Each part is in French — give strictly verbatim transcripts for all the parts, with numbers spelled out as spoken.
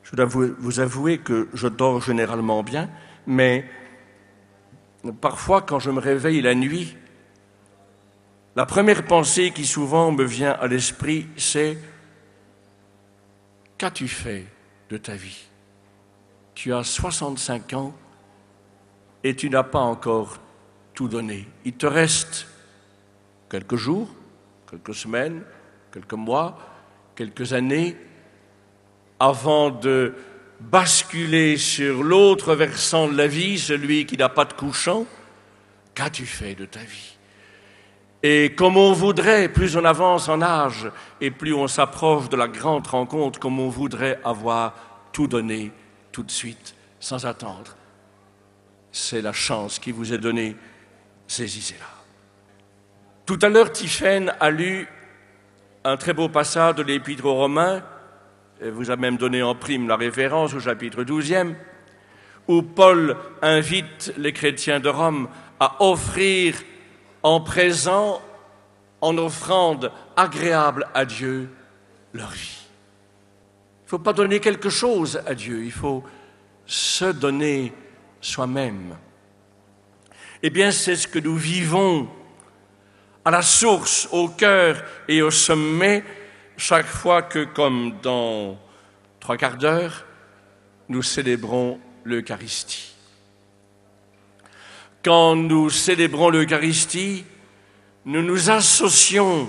Je dois vous, vous avouer que je dors généralement bien, mais parfois quand je me réveille la nuit, la première pensée qui souvent me vient à l'esprit, c'est « Qu'as-tu fait de ta vie ? Tu as soixante-cinq ans et tu n'as pas encore tout donné. Il te reste quelques jours, quelques semaines, quelques mois, quelques années avant de basculer sur l'autre versant de la vie, celui qui n'a pas de couchant. Qu'as-tu fait de ta vie ? Et comme on voudrait, plus on avance en âge et plus on s'approche de la grande rencontre, comme on voudrait avoir tout donné tout de suite, sans attendre. C'est la chance qui vous est donnée, saisissez-la. Tout à l'heure, Tiffaine a lu un très beau passage de l'Épître aux Romains, et vous a même donné en prime la référence au chapitre douzième, où Paul invite les chrétiens de Rome à offrir en présent, en offrande agréable à Dieu, leur vie. Il ne faut pas donner quelque chose à Dieu, il faut se donner soi-même. Eh bien, c'est ce que nous vivons à la source, au cœur et au sommet, chaque fois que, comme dans trois quarts d'heure, nous célébrons l'Eucharistie. Quand nous célébrons l'Eucharistie, nous nous associons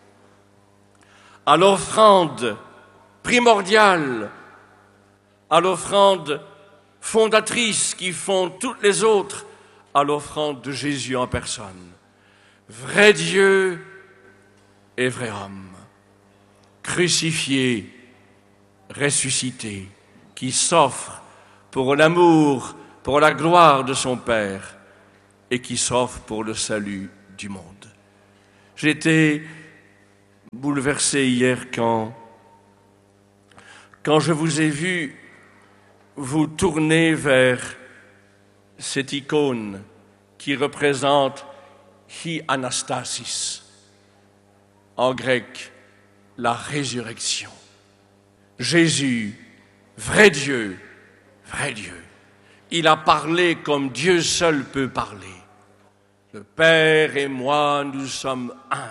à l'offrande primordiale, à l'offrande fondatrice qui fonde toutes les autres, à l'offrande de Jésus en personne. Vrai Dieu et vrai homme, crucifié, ressuscité, qui s'offre pour l'amour, pour la gloire de son Père et qui s'offre pour le salut du monde. J'ai été bouleversé hier quand, quand je vous ai vu vous tourner vers cette icône qui représente Hi Anastasis, en grec, la résurrection. Jésus, vrai Dieu, vrai Dieu. Il a parlé comme Dieu seul peut parler. Le Père et moi, nous sommes un.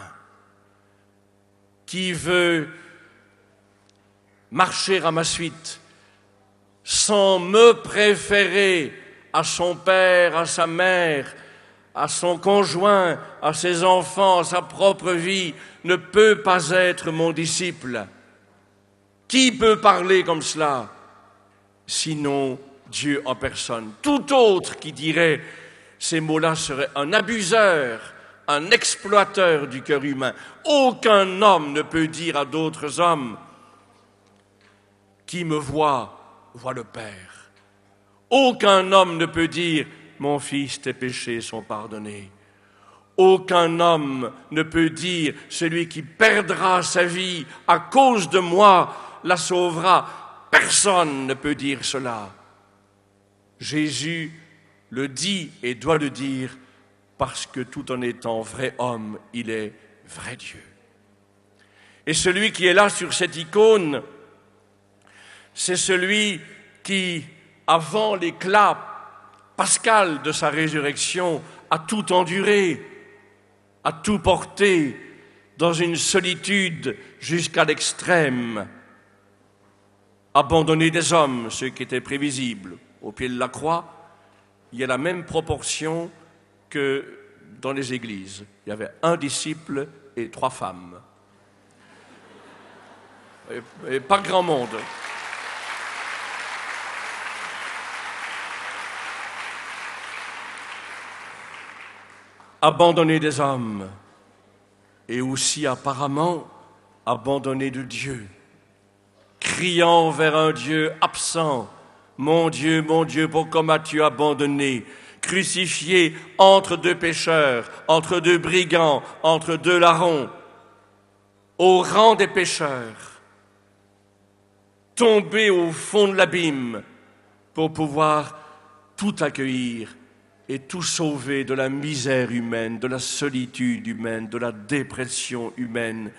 Qui veut marcher à ma suite sans me préférer à son père, à sa mère, à son conjoint, à ses enfants, à sa propre vie, ne peut pas être mon disciple. Qui peut parler comme cela, sinon Dieu en personne? Tout autre qui dirait ces mots-là serait un abuseur, un exploiteur du cœur humain. Aucun homme ne peut dire à d'autres hommes « Qui me voit, voit le Père ». Aucun homme ne peut dire « Mon fils, tes péchés sont pardonnés ». Aucun homme ne peut dire « Celui qui perdra sa vie à cause de moi la sauvera ». Personne ne peut dire cela. Jésus le dit et doit le dire parce que tout en étant vrai homme, il est vrai Dieu. Et celui qui est là sur cette icône, c'est celui qui, avant l'éclat pascal de sa résurrection, a tout enduré, a tout porté dans une solitude jusqu'à l'extrême, abandonné des hommes, ce qui était prévisible. Au pied de la croix, il y a la même proportion que dans les églises. Il y avait un disciple et trois femmes. Et, et pas grand monde. Abandonné des hommes et aussi apparemment abandonné de Dieu, criant vers un Dieu absent, « Mon Dieu, mon Dieu, pourquoi m'as-tu abandonné ?» Crucifié entre deux pécheurs, entre deux brigands, entre deux larrons, au rang des pécheurs, tombé au fond de l'abîme pour pouvoir tout accueillir et tout sauver de la misère humaine, de la solitude humaine, de la dépression humaine,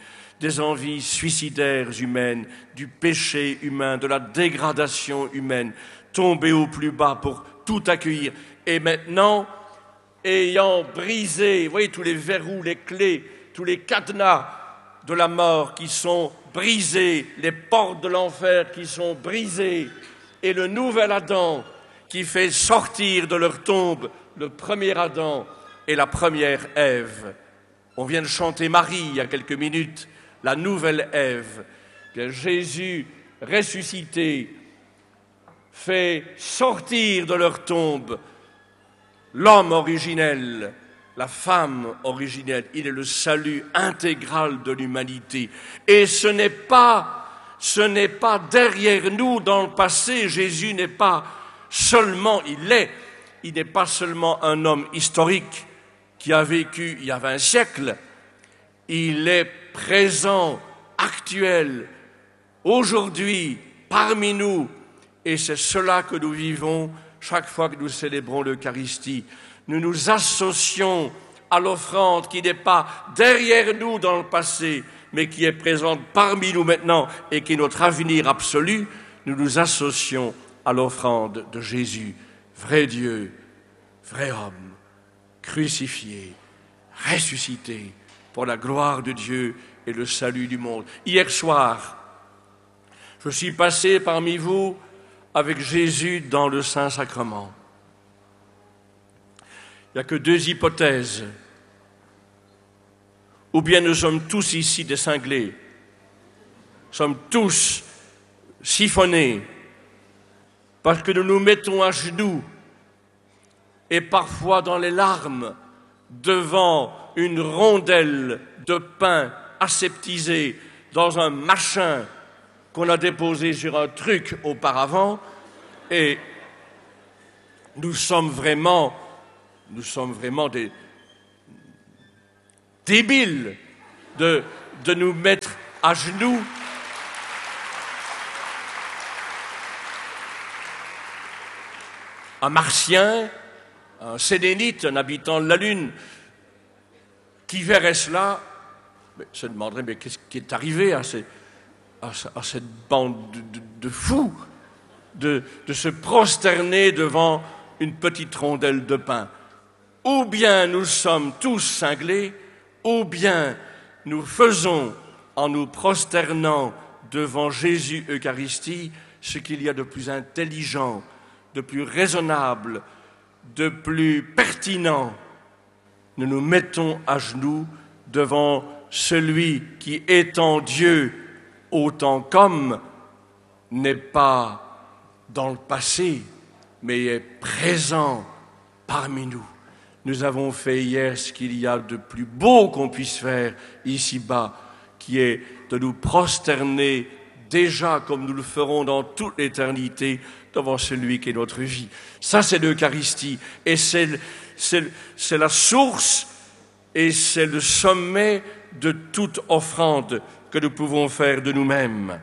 des envies suicidaires humaines, du péché humain, de la dégradation humaine, tombé au plus bas pour tout accueillir. Et maintenant, ayant brisé, vous voyez, tous les verrous, les clés, tous les cadenas de la mort qui sont brisés, les portes de l'enfer qui sont brisées, et le nouvel Adam qui fait sortir de leur tombe le premier Adam et la première Ève. On vient de chanter Marie il y a quelques minutes, la nouvelle Ève, que Jésus ressuscité fait sortir de leur tombe l'homme originel, la femme originelle. Il est le salut intégral de l'humanité. Et ce n'est pas, ce n'est pas derrière nous dans le passé. Jésus n'est pas seulement, il est, il n'est pas seulement un homme historique qui a vécu il y a vingt siècles. Il est présent, actuel, aujourd'hui, parmi nous. Et c'est cela que nous vivons chaque fois que nous célébrons l'Eucharistie. Nous nous associons à l'offrande qui n'est pas derrière nous dans le passé, mais qui est présente parmi nous maintenant et qui est notre avenir absolu. Nous nous associons à l'offrande de Jésus, vrai Dieu, vrai homme, crucifié, ressuscité pour la gloire de Dieu et le salut du monde. Hier soir, je suis passé parmi vous avec Jésus dans le Saint-Sacrement. Il n'y a que deux hypothèses. Ou bien nous sommes tous ici des cinglés, nous sommes tous siphonnés, parce que nous nous mettons à genoux et parfois dans les larmes devant une rondelle de pain aseptisée dans un machin qu'on a déposé sur un truc auparavant, et nous sommes vraiment, nous sommes vraiment des débiles de, de nous mettre à genoux un martien, un sélénite, un habitant de la Lune, qui verrait cela, mais se demanderait mais qu'est-ce qui est arrivé à ces à cette bande de, de, de fous, de, de se prosterner devant une petite rondelle de pain. Ou bien nous sommes tous cinglés, ou bien nous faisons, en nous prosternant devant Jésus Eucharistie, ce qu'il y a de plus intelligent, de plus raisonnable, de plus pertinent. Nous nous mettons à genoux devant celui qui, étant Dieu, autant qu'homme, n'est pas dans le passé, mais est présent parmi nous. Nous avons fait hier ce qu'il y a de plus beau qu'on puisse faire ici-bas, qui est de nous prosterner déjà comme nous le ferons dans toute l'éternité devant celui qui est notre vie. Ça, c'est l'Eucharistie, et c'est, c'est, c'est la source et c'est le sommet de toute offrande que nous pouvons faire de nous-mêmes.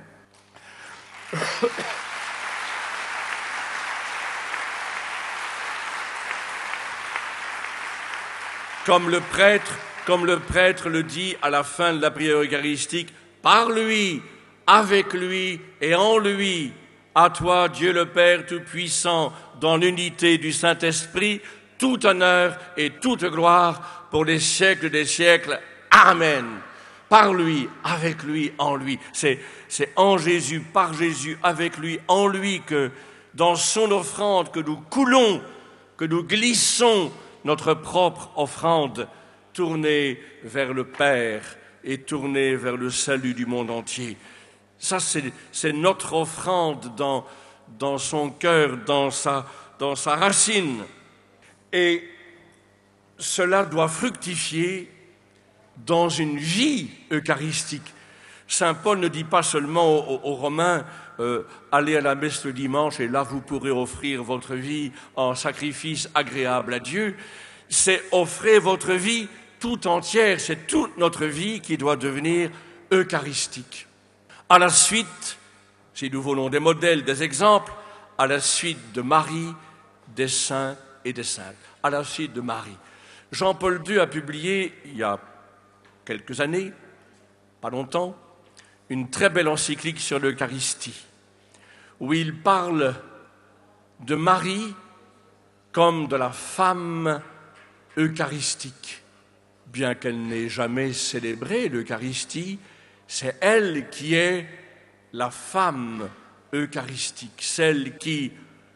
Comme le prêtre, comme le prêtre le dit à la fin de la prière eucharistique, par lui, avec lui et en lui, à toi, Dieu le Père Tout-Puissant, dans l'unité du Saint-Esprit, tout honneur et toute gloire pour les siècles des siècles. Amen. Par lui, avec lui, en lui. C'est, c'est en Jésus, par Jésus, avec lui, en lui, que dans son offrande, que nous coulons, que nous glissons notre propre offrande, tournée vers le Père et tournée vers le salut du monde entier. Ça, c'est, c'est notre offrande dans, dans son cœur, dans sa, dans sa racine. Et cela doit fructifier dans une vie eucharistique. Saint Paul ne dit pas seulement aux, aux Romains euh, « Allez à la messe le dimanche et là vous pourrez offrir votre vie en sacrifice agréable à Dieu ». C'est offrir votre vie tout entière, c'est toute notre vie qui doit devenir eucharistique. À la suite, si nous voulons des modèles, des exemples, à la suite de Marie, des saints et des saintes. À la suite de Marie. Jean-Paul deux a publié, il y a quelques années, pas longtemps, une très belle encyclique sur l'Eucharistie, où il parle de Marie comme de la femme eucharistique. Bien qu'elle n'ait jamais célébré l'Eucharistie, c'est elle qui est la femme eucharistique, celle qui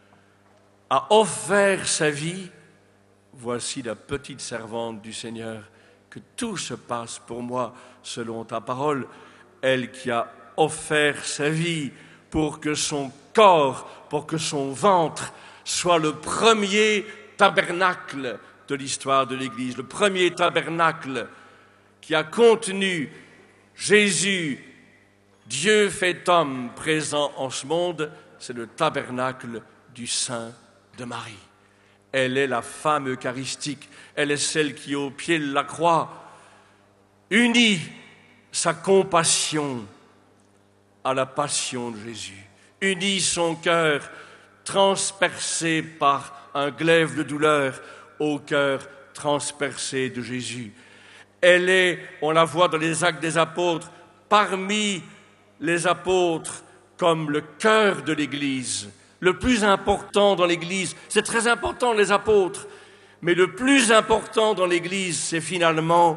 a offert sa vie. Voici la petite servante du Seigneur, que tout se passe pour moi selon ta parole. Elle qui a offert sa vie pour que son corps, pour que son ventre soit le premier tabernacle de l'histoire de l'Église, le premier tabernacle qui a contenu Jésus, Dieu fait homme présent en ce monde, c'est le tabernacle du sein de Marie. Elle est la femme eucharistique, elle est celle qui, au pied de la croix, unit sa compassion à la passion de Jésus, unit son cœur transpercé par un glaive de douleur au cœur transpercé de Jésus. Elle est, on la voit dans les Actes des Apôtres, parmi les apôtres comme le cœur de l'Église, le plus important dans l'Église. C'est très important, les apôtres, mais le plus important dans l'Église, c'est finalement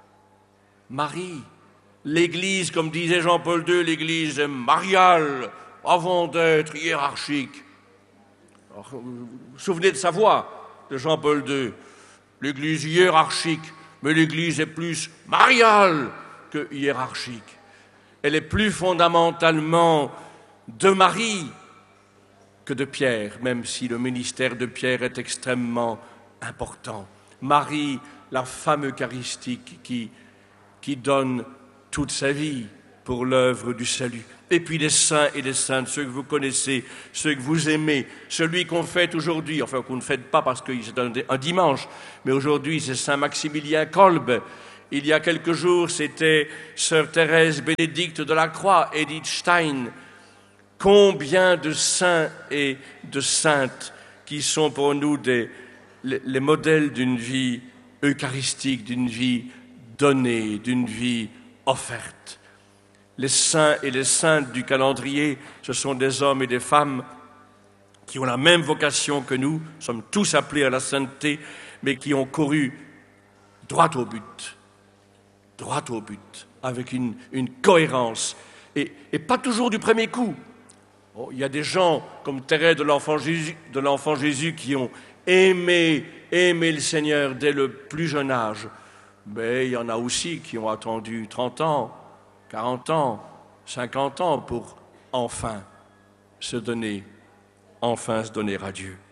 Marie. L'Église, comme disait Jean-Paul deux, l'Église est mariale avant d'être hiérarchique. Alors, vous vous souvenez de sa voix, de Jean-Paul deux, l'Église hiérarchique, mais l'Église est plus mariale que hiérarchique. Elle est plus fondamentalement de Marie que de Pierre, même si le ministère de Pierre est extrêmement important. Marie, la femme eucharistique qui, qui donne toute sa vie pour l'œuvre du salut. Et puis les saints et les saintes, ceux que vous connaissez, ceux que vous aimez, celui qu'on fête aujourd'hui, enfin qu'on ne fête pas parce que c'est un, un dimanche, mais aujourd'hui c'est Saint Maximilien Kolbe. Il y a quelques jours, c'était Sœur Thérèse Bénédicte de la Croix, Edith Stein. Combien de saints et de saintes qui sont pour nous des, les, les modèles d'une vie eucharistique, d'une vie donnée, d'une vie offerte. Les saints et les saintes du calendrier, ce sont des hommes et des femmes qui ont la même vocation que nous, nous sommes tous appelés à la sainteté, mais qui ont couru droit au but, droit au but, avec une, une cohérence, et, et pas toujours du premier coup. Oh, il y a des gens comme Thérèse de l'Enfant Jésus, de l'Enfant Jésus qui ont aimé, aimé le Seigneur dès le plus jeune âge, mais il y en a aussi qui ont attendu trente ans, quarante ans, cinquante ans pour enfin se donner, enfin se donner à Dieu.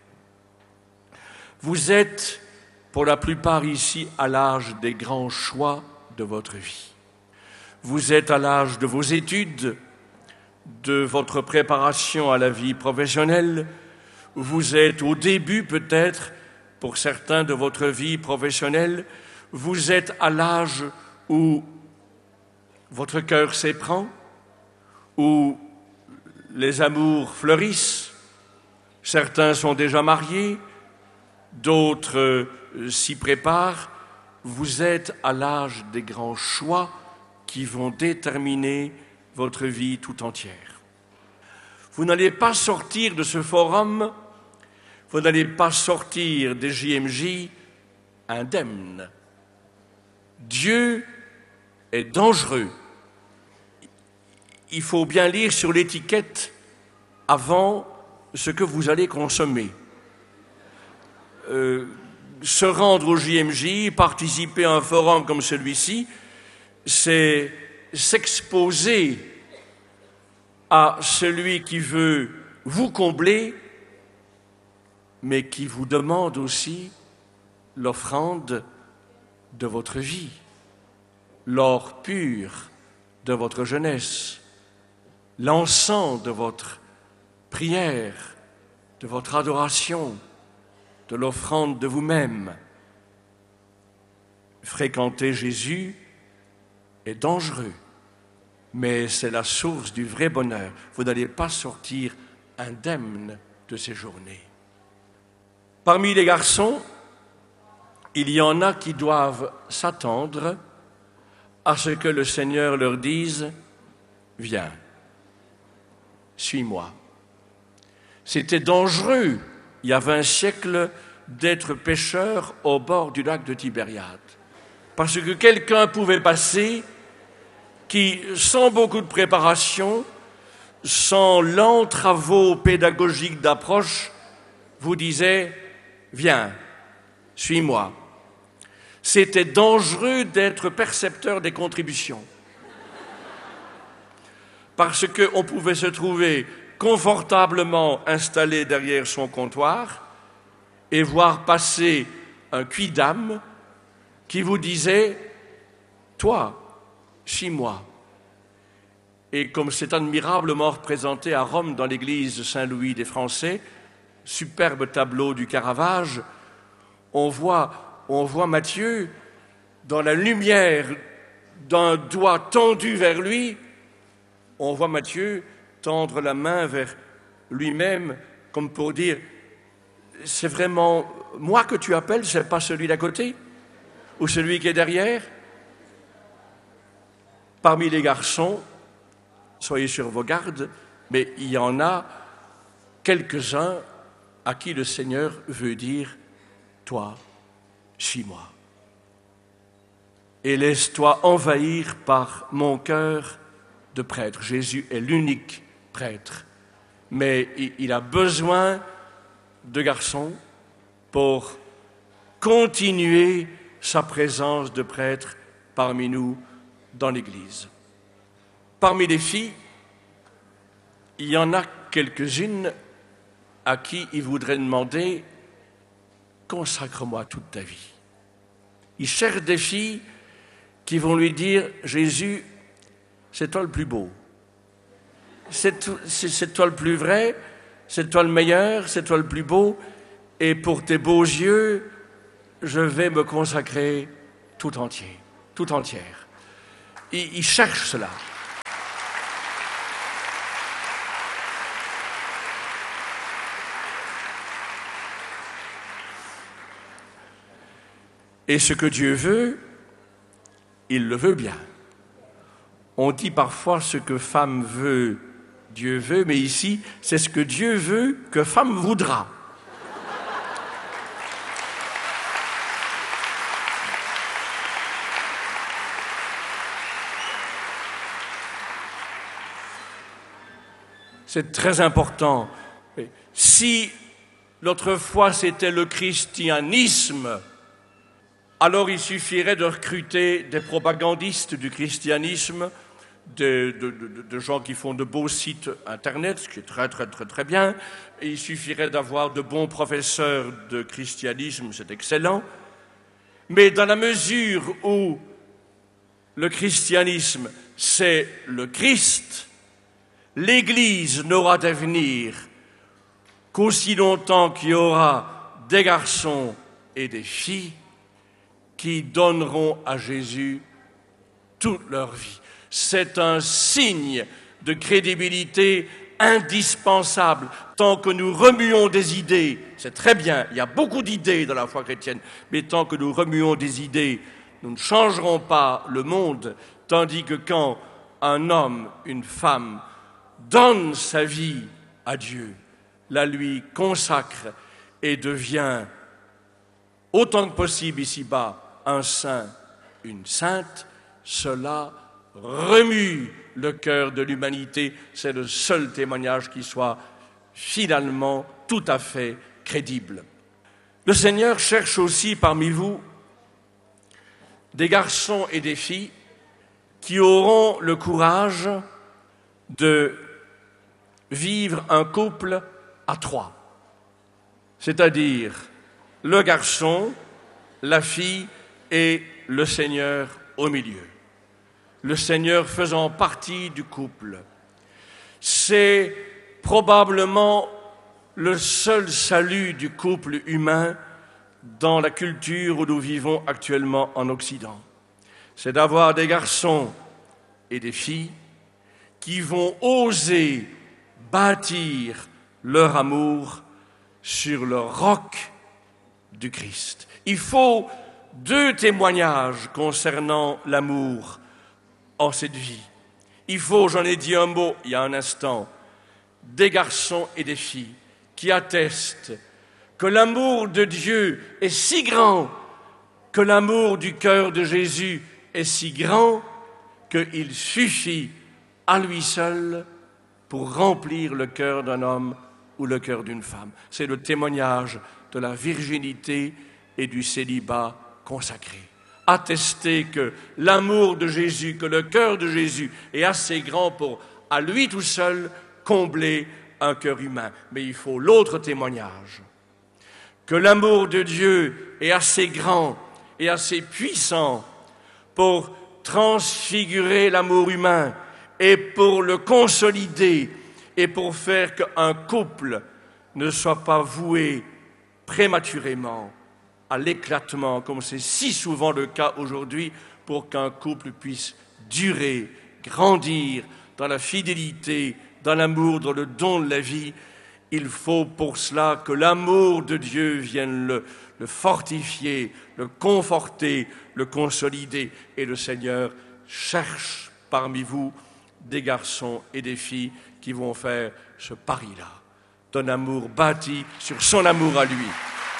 Vous êtes, pour la plupart ici, à l'âge des grands choix de votre vie. Vous êtes à l'âge de vos études, de votre préparation à la vie professionnelle. Vous êtes au début, peut-être, pour certains, de votre vie professionnelle. Vous êtes à l'âge où votre cœur s'éprend, où les amours fleurissent. Certains sont déjà mariés, d'autres euh, s'y préparent. Vous êtes à l'âge des grands choix qui vont déterminer votre vie tout entière. Vous n'allez pas sortir de ce forum, vous n'allez pas sortir des J M J indemne. Dieu est dangereux. Il faut bien lire sur l'étiquette avant ce que vous allez consommer. Euh, se rendre au J M J, participer à un forum comme celui-ci, c'est s'exposer à celui qui veut vous combler, mais qui vous demande aussi l'offrande de votre vie, l'or pur de votre jeunesse, l'encens de votre prière, de votre adoration, de l'offrande de vous-même. Fréquenter Jésus est dangereux, mais c'est la source du vrai bonheur. Vous n'allez pas sortir indemne de ces journées. Parmi les garçons, il y en a qui doivent s'attendre à ce que le Seigneur leur dise « Viens, suis-moi ». C'était dangereux, il y a vingt siècles, d'être pêcheur au bord du lac de Tibériade. Parce que quelqu'un pouvait passer qui, sans beaucoup de préparation, sans lents travaux pédagogiques d'approche, vous disait « Viens, suis-moi ». C'était dangereux d'être percepteur des contributions. Parce qu'on pouvait se trouver confortablement installé derrière son comptoir et voir passer un quidam qui vous disait « Toi, suis-moi ». Et comme c'est admirablement représenté à Rome dans l'église Saint-Louis des Français, superbe tableau du Caravage, on voit, on voit Matthieu dans la lumière d'un doigt tendu vers lui, on voit Matthieu tendre la main vers lui-même comme pour dire « C'est vraiment moi que tu appelles, c'est pas celui d'à côté ou celui qui est derrière ?» Parmi les garçons, soyez sur vos gardes, mais il y en a quelques-uns à qui le Seigneur veut dire « Toi, suis-moi » et laisse-toi envahir par mon cœur de prêtre. Jésus est l'unique prêtre, mais il a besoin de garçons pour continuer sa présence de prêtre parmi nous dans l'Église. Parmi les filles, il y en a quelques-unes à qui il voudrait demander « Consacre-moi toute ta vie ». Il cherche des filles qui vont lui dire « Jésus, c'est toi le plus beau, c'est, c'est, c'est toi le plus vrai, c'est toi le meilleur, c'est toi le plus beau, et pour tes beaux yeux, je vais me consacrer tout entier, tout entière. » Il, il cherche cela. Et ce que Dieu veut, il le veut bien. On dit parfois ce que femme veut, Dieu veut, mais ici, c'est ce que Dieu veut que femme voudra. C'est très important. Si notre foi c'était le christianisme, alors il suffirait de recruter des propagandistes du christianisme, de, de, de, de gens qui font de beaux sites internet, ce qui est très très très très bien. Et il suffirait d'avoir de bons professeurs de christianisme, c'est excellent. Mais dans la mesure où le christianisme c'est le Christ, l'Église n'aura d'avenir qu'aussi longtemps qu'il y aura des garçons et des filles qui donneront à Jésus toute leur vie. C'est un signe de crédibilité indispensable. Tant que nous remuons des idées, c'est très bien, il y a beaucoup d'idées dans la foi chrétienne, mais tant que nous remuons des idées, nous ne changerons pas le monde, tandis que quand un homme, une femme, donne sa vie à Dieu, la lui consacre et devient autant que possible ici-bas un saint, une sainte, cela remue le cœur de l'humanité. C'est le seul témoignage qui soit finalement tout à fait crédible. Le Seigneur cherche aussi parmi vous des garçons et des filles qui auront le courage de vivre un couple à trois, c'est-à-dire le garçon, la fille et le Seigneur au milieu. Le Seigneur faisant partie du couple. C'est probablement le seul salut du couple humain dans la culture où nous vivons actuellement en Occident. C'est d'avoir des garçons et des filles qui vont oser bâtir leur amour sur le roc du Christ. Il faut deux témoignages concernant l'amour en cette vie. Il faut, j'en ai dit un mot il y a un instant, des garçons et des filles qui attestent que l'amour de Dieu est si grand, que l'amour du cœur de Jésus est si grand, qu'il suffit à lui seul pour remplir le cœur d'un homme ou le cœur d'une femme. C'est le témoignage de la virginité et du célibat consacré. Attester que l'amour de Jésus, que le cœur de Jésus est assez grand pour, à lui tout seul, combler un cœur humain. Mais il faut l'autre témoignage, que l'amour de Dieu est assez grand et assez puissant pour transfigurer l'amour humain et pour le consolider et pour faire qu'un couple ne soit pas voué prématurément à l'éclatement, comme c'est si souvent le cas aujourd'hui, pour qu'un couple puisse durer, grandir dans la fidélité, dans l'amour, dans le don de la vie. Il faut pour cela que l'amour de Dieu vienne le, le fortifier, le conforter, le consolider. Et le Seigneur cherche parmi vous des garçons et des filles qui vont faire ce pari-là, d'un amour bâti sur son amour à lui.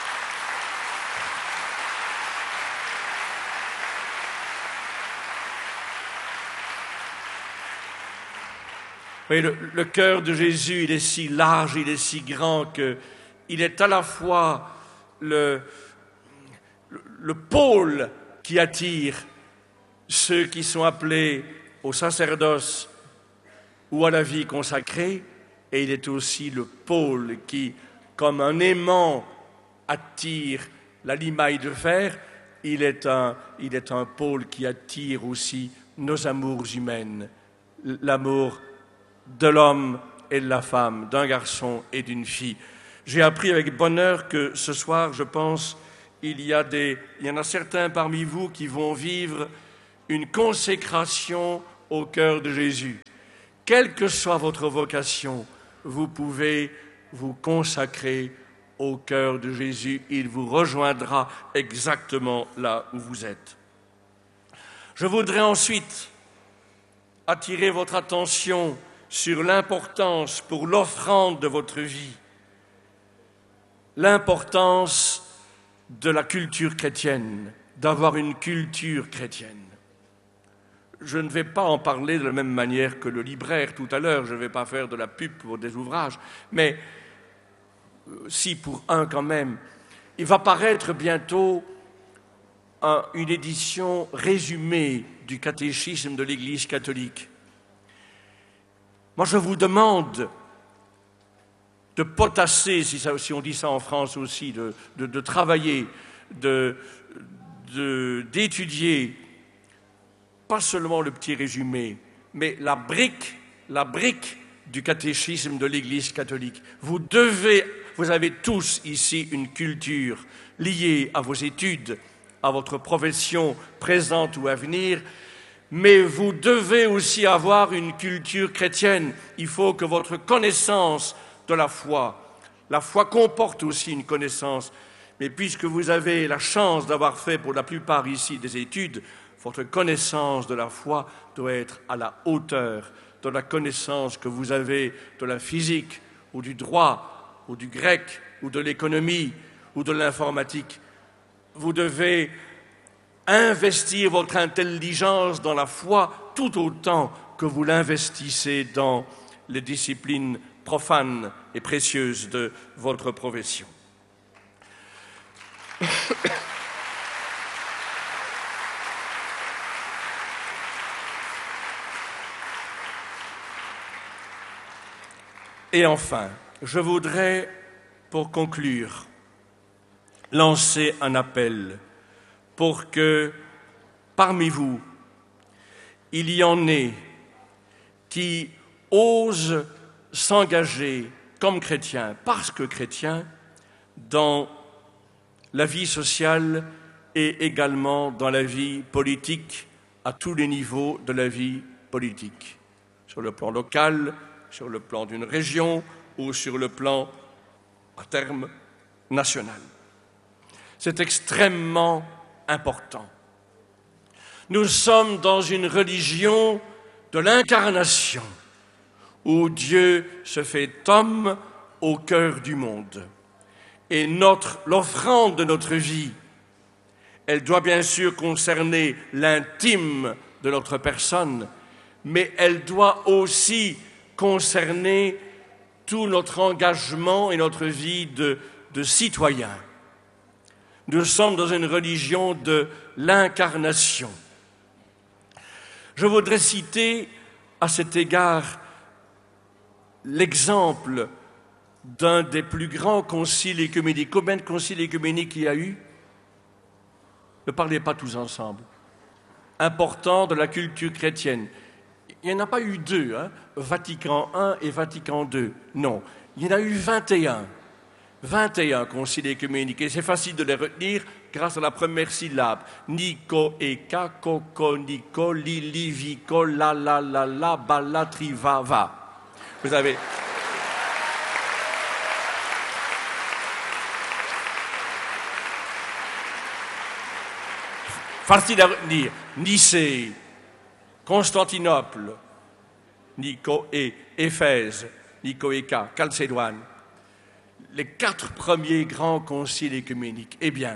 Oui, le, le cœur de Jésus, il est si large, il est si grand qu'il est à la fois le, le, le pôle qui attire ceux qui sont appelés au sacerdoce ou à la vie consacrée, et il est aussi le pôle qui, comme un aimant, attire la limaille de fer. Il est un, il est un pôle qui attire aussi nos amours humaines, l'amour de l'homme et de la femme, d'un garçon et d'une fille. J'ai appris avec bonheur que ce soir, je pense, il y a des, il y en a certains parmi vous qui vont vivre une consécration au cœur de Jésus. Quelle que soit votre vocation, vous pouvez vous consacrer au cœur de Jésus. Il vous rejoindra exactement là où vous êtes. Je voudrais ensuite attirer votre attention sur l'importance pour l'offrande de votre vie, l'importance de la culture chrétienne, d'avoir une culture chrétienne. Je ne vais pas en parler de la même manière que le libraire tout à l'heure, je ne vais pas faire de la pub pour des ouvrages, mais si pour un quand même, il va paraître bientôt un, une édition résumée du catéchisme de l'Église catholique. Moi, je vous demande de potasser, si, ça, si on dit ça en France aussi, de, de, de travailler, de, de, d'étudier, pas seulement le petit résumé, mais la brique, la brique du catéchisme de l'Église catholique. Vous devez, vous avez tous ici une culture liée à vos études, à votre profession présente ou à venir, mais vous devez aussi avoir une culture chrétienne. Il faut que votre connaissance de la foi, la foi comporte aussi une connaissance, mais puisque vous avez la chance d'avoir fait pour la plupart ici des études, votre connaissance de la foi doit être à la hauteur de la connaissance que vous avez de la physique ou du droit ou du grec ou de l'économie ou de l'informatique. Vous devez investir votre intelligence dans la foi tout autant que vous l'investissez dans les disciplines profanes et précieuses de votre profession. Et enfin, je voudrais, pour conclure, lancer un appel pour que, parmi vous, il y en ait qui osent s'engager comme chrétiens, parce que chrétiens, dans la vie sociale et également dans la vie politique, à tous les niveaux de la vie politique, sur le plan local, sur le plan d'une région ou sur le plan, à terme, national. C'est extrêmement important. Nous sommes dans une religion de l'incarnation, où Dieu se fait homme au cœur du monde. Et notre, l'offrande de notre vie, elle doit bien sûr concerner l'intime de notre personne, mais elle doit aussi concerner tout notre engagement et notre vie de, de citoyen. Nous sommes dans une religion de l'incarnation. Je voudrais citer à cet égard l'exemple d'un des plus grands conciles œcuméniques. Combien de conciles œcuméniques il y a eu? Ne parlez pas tous ensemble. Important de la culture chrétienne. Il n'y en a pas eu deux, hein? Vatican un et Vatican deux. Non, il y en a eu vingt et un. vingt et un conciles œcuméniques. Et c'est facile de les retenir grâce à la première syllabe. Nico, Eka, Koko, Nico, Lili, Vico, La, La, La, La, Bala, Triva, Va. Vous avez... Facile à retenir. Nicée, Constantinople, Nico et Éphèse, Nicoéka, Chalcédoine. Les quatre premiers grands conciles œcuméniques. Eh bien,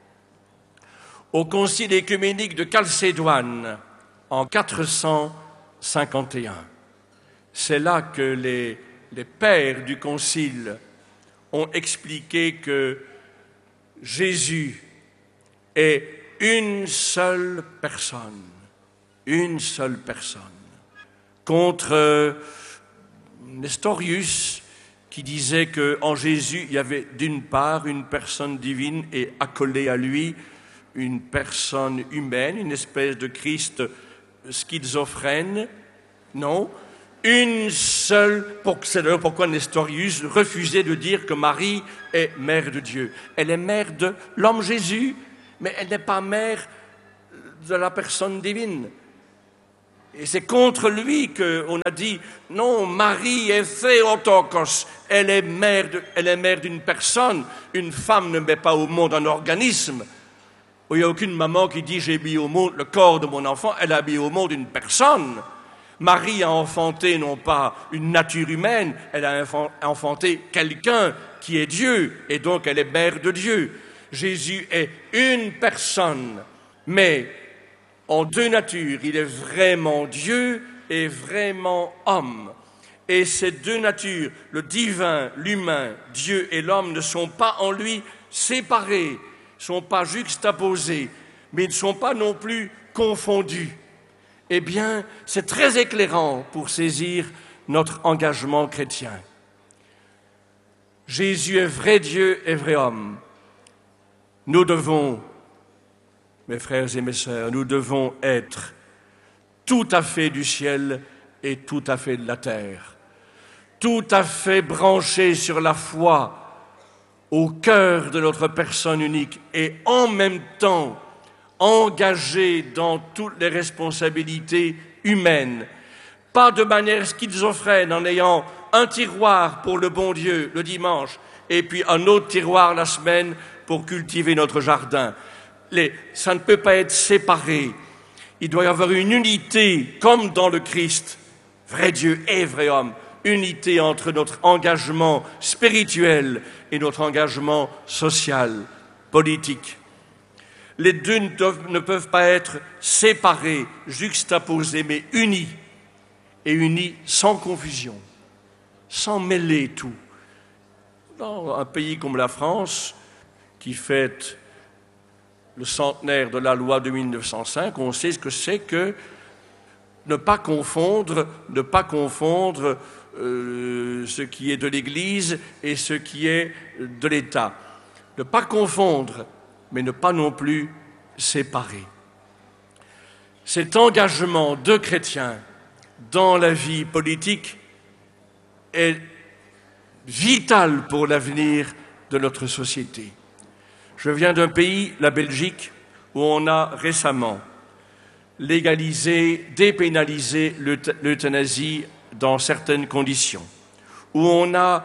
au concile œcuménique de Chalcédoine, en quatre cent cinquante et un, c'est là que les, les pères du concile ont expliqué que Jésus est une seule personne, une seule personne, contre Nestorius, qui disait qu'en Jésus, il y avait d'une part une personne divine et accolée à lui une personne humaine, une espèce de Christ schizophrène. Non, une seule, c'est d'ailleurs pourquoi Nestorius refusait de dire que Marie est mère de Dieu. Elle est mère de l'homme Jésus, mais elle n'est pas mère de la personne divine. Et c'est contre lui qu'on a dit, non, Marie est Théotokos, elle est mère de, elle est mère d'une personne. Une femme ne met pas au monde un organisme. Il n'y a aucune maman qui dit, j'ai mis au monde le corps de mon enfant, elle a mis au monde une personne. Marie a enfanté non pas une nature humaine, elle a enfanté quelqu'un qui est Dieu, et donc elle est mère de Dieu. Jésus est une personne, mais en deux natures, il est vraiment Dieu et vraiment homme. Et ces deux natures, le divin, l'humain, Dieu et l'homme, ne sont pas en lui séparés, ne sont pas juxtaposés, mais ils ne sont pas non plus confondus. Eh bien, c'est très éclairant pour saisir notre engagement chrétien. Jésus est vrai Dieu et vrai homme. Nous devons, mes frères et mes sœurs, nous devons être tout à fait du ciel et tout à fait de la terre, tout à fait branchés sur la foi au cœur de notre personne unique et en même temps engagés dans toutes les responsabilités humaines, pas de manière schizophrène en ayant un tiroir pour le bon Dieu le dimanche et puis un autre tiroir la semaine pour cultiver notre jardin. Les, ça ne peut pas être séparé. Il doit y avoir une unité, comme dans le Christ, vrai Dieu et vrai homme, unité entre notre engagement spirituel et notre engagement social, politique. Les deux ne, doivent, ne peuvent pas être séparés, juxtaposés, mais unis, et unis sans confusion, sans mêler tout. Dans un pays comme la France, qui fête le centenaire de la loi de mille neuf cent cinq, on sait ce que c'est que ne pas confondre, ne pas confondre euh, ce qui est de l'Église et ce qui est de l'État. Ne pas confondre, mais ne pas non plus séparer. Cet engagement de chrétiens dans la vie politique est vital pour l'avenir de notre société. Je viens d'un pays, la Belgique, où on a récemment légalisé, dépénalisé l'euthanasie dans certaines conditions, où on a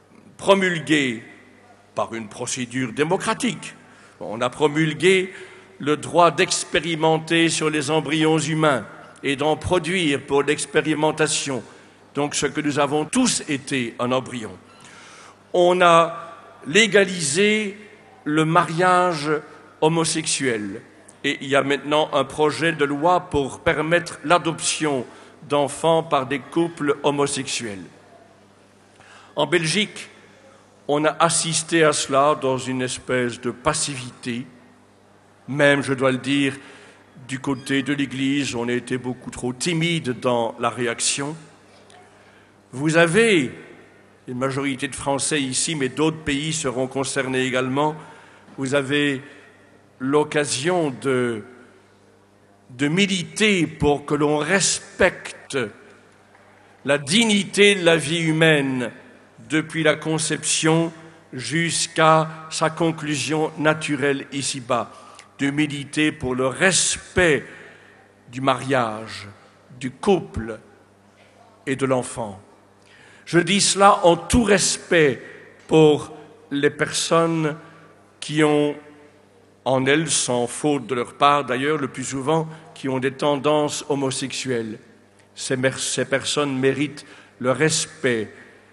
promulgué, par une procédure démocratique, on a promulgué le droit d'expérimenter sur les embryons humains et d'en produire pour l'expérimentation, donc ce que nous avons tous été en embryon. On a légalisé le mariage homosexuel et il y a maintenant un projet de loi pour permettre l'adoption d'enfants par des couples homosexuels. En Belgique, on a assisté à cela dans une espèce de passivité. Même, je dois le dire, du côté de l'Église, on a été beaucoup trop timide dans la réaction. Vous avez une majorité de Français ici, mais d'autres pays seront concernés également. Vous avez l'occasion de, de militer pour que l'on respecte la dignité de la vie humaine depuis la conception jusqu'à sa conclusion naturelle ici-bas, de militer pour le respect du mariage, du couple et de l'enfant. Je dis cela en tout respect pour les personnes qui ont, en elles, sans faute de leur part d'ailleurs, le plus souvent, qui ont des tendances homosexuelles. Ces, ces personnes méritent le respect.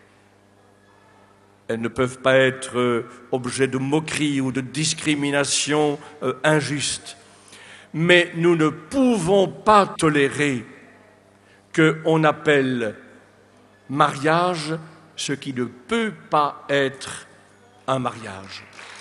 Elles ne peuvent pas être objet de moquerie ou de discrimination euh, injuste. Mais nous ne pouvons pas tolérer qu'on appelle mariage ce qui ne peut pas être un mariage.